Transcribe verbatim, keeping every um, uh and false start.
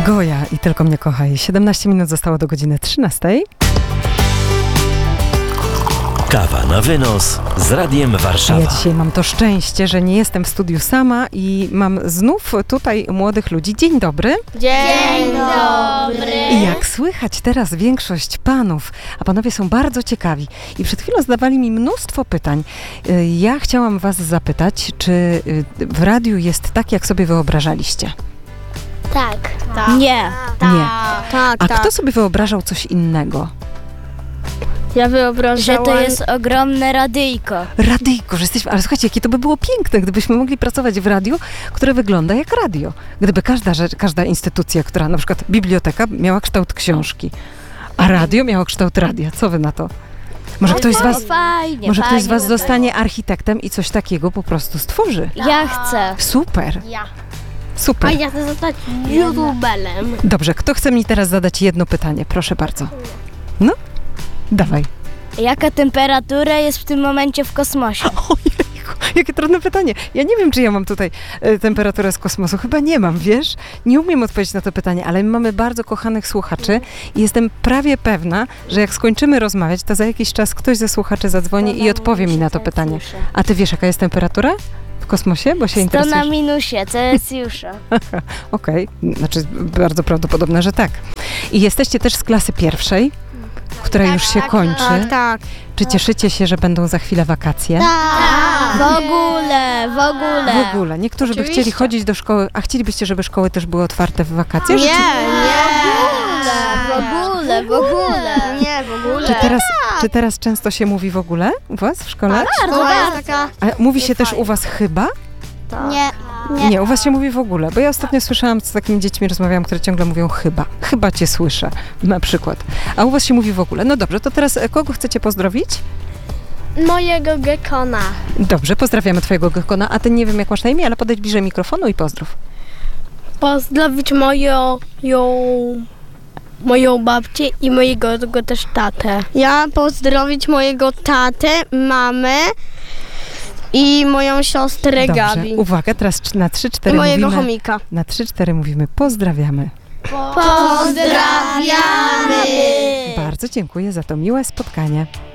Goja i Tylko mnie kochaj. siedemnaście minut zostało do godziny trzynastej. Kawa na wynos z Radiem Warszawa. Ja dzisiaj mam to szczęście, że nie jestem w studiu sama i mam znów tutaj młodych ludzi. Dzień dobry. Dzień dobry. I jak słychać teraz większość panów, a panowie są bardzo ciekawi i przed chwilą zadawali mi mnóstwo pytań. Ja chciałam was zapytać, czy w radiu jest tak, jak sobie wyobrażaliście? Tak. Tak. Nie. Nie. Tak, A tak. kto sobie wyobrażał coś innego? Ja wyobrażałam... Że to jest ogromne radyjko. Radyjko, że jesteśmy... Ale słuchajcie, jakie to by było piękne, gdybyśmy mogli pracować w radiu, które wygląda jak radio. Gdyby każda rzecz, każda instytucja, która, na przykład biblioteka, miała kształt książki, a radio miało kształt radia. Co wy na to? Może ktoś z was... Fajnie, Może ktoś fajnie z was by zostanie architektem i coś takiego po prostu stworzy. było. Ja chcę. Super, Ja. super. A ja chcę zostać youtuberem. Dobrze, kto chce mi teraz zadać jedno pytanie? Proszę bardzo. No, dawaj. Jaka temperatura jest w tym momencie w kosmosie? Ojejku, jakie trudne pytanie. Ja nie wiem, czy ja mam tutaj e, temperaturę z kosmosu. Chyba nie mam, wiesz? Nie umiem odpowiedzieć na to pytanie, ale my mamy bardzo kochanych słuchaczy i jestem prawie pewna, że jak skończymy rozmawiać, to za jakiś czas ktoś ze słuchaczy zadzwoni i odpowie mi na to pytanie. A ty wiesz, jaka jest temperatura w kosmosie? Bo się To na interesujesz. minusie, Celsjusza. Okej, znaczy bardzo prawdopodobne, że tak. I jesteście też z klasy pierwszej, która już się kończy. Tak, tak. Czy cieszycie się, że będą za chwilę wakacje? W ogóle, w ogóle. W ogóle. Niektórzy by Oczywiście. chcieli chodzić do szkoły, a chcielibyście, żeby szkoły też były otwarte w wakacje? Nie, Czy, nie. W ogóle, w ogóle. Nie, w ogóle. czy, teraz, czy teraz często się mówi w ogóle u was w szkole? Szkoła jest taka... A mówi się też u was chyba? Nie. Nie, u was się mówi w ogóle, bo ja ostatnio słyszałam, z takimi dziećmi rozmawiałam, które ciągle mówią chyba. Chyba cię słyszę, na przykład. A u was się mówi w ogóle. No dobrze, to teraz e, kogo chcecie pozdrowić? Mojego gekona. Dobrze, pozdrawiamy twojego gekona, a ty nie wiem jak masz na imię, ale podejdź bliżej mikrofonu i pozdrów. Pozdrowić moją... Ją... moją babcię i mojego tego też tatę. Ja pozdrowić mojego tatę, mamę i moją siostrę Dobrze, Gabi. uwaga, teraz cz- na trzy I cztery mojego mówimy... chomika. Na trzy cztery mówimy pozdrawiamy. Pozdrawiamy. Bardzo dziękuję za to miłe spotkanie.